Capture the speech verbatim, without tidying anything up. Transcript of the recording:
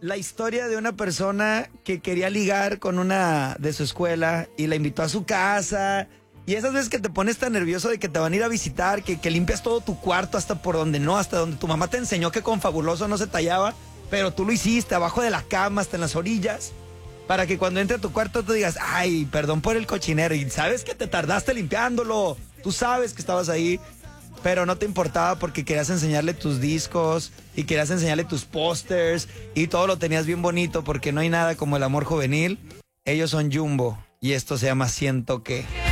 la historia de una persona que quería ligar con una de su escuela y la invitó a su casa. Y esas veces que te pones tan nervioso de que te van a ir a visitar, que, que limpias todo tu cuarto hasta por donde no, hasta donde tu mamá te enseñó que con fabuloso no se tallaba, pero tú lo hiciste abajo de la cama, hasta en las orillas, para que cuando entre a tu cuarto tú digas, ay, perdón por el cochinero, y sabes que te tardaste limpiándolo, tú sabes que estabas ahí, pero no te importaba porque querías enseñarle tus discos y querías enseñarle tus pósters y todo lo tenías bien bonito porque no hay nada como el amor juvenil. Ellos son Jumbo y esto se llama Siento Que.